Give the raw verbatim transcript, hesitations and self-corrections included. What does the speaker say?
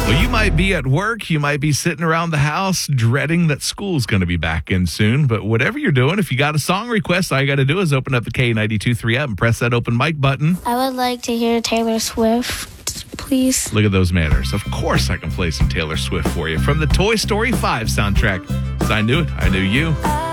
Well, you might be at work, you might be sitting around the house dreading that school's going to be back in soon, but whatever you're doing, if you got a song request, all you got to do is open up the K ninety-two point three app and press that open mic button. I would like to hear Taylor Swift, please. Look at those manners. Of course I can play some Taylor Swift for you from the Toy Story five soundtrack. 'Cause I knew it, I knew you.